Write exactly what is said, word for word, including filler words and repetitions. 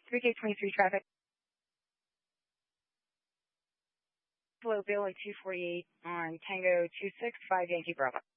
three K twenty-three traffic. Hello, Billy two forty-eight on Tango two six five Yankee Bravo.